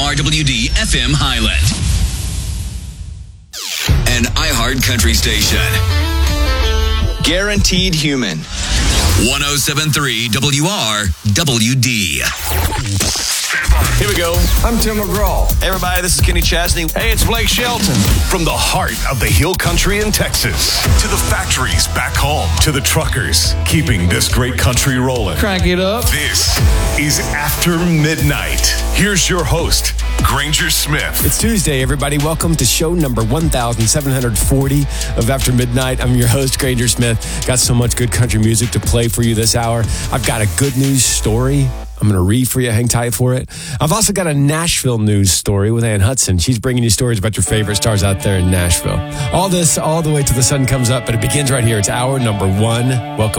WRWD FM Highland. An iHeart Country station. Guaranteed Human. 107.3 WRWD. Here we go. I'm Tim McGraw. Hey everybody, this is Kenny Chesney. Hey, it's Blake Shelton. From the heart of the Hill Country in Texas to the factories back home to the truckers keeping this great country rolling. Crank it up. This is After Midnight. Here's your host, Granger Smith. It's Tuesday, everybody. Welcome to show number 1740 of After Midnight. I'm your host, Granger Smith. Got so much good country music to play for you this hour. I've got a good news story I'm going to read for you. Hang tight for it. I've also got a Nashville news story with Ann Hudson. She's bringing you stories about your favorite stars out there in Nashville. All this, all the way till the sun comes up, but it begins right here. It's hour number 1. Welcome.